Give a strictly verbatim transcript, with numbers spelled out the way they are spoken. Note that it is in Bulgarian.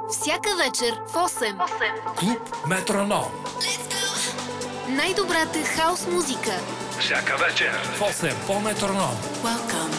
Всяка вечер в осем. Клуб Метроном. Най-добрата хаус музика. Всяка вечер в осем по Метроном. Welcome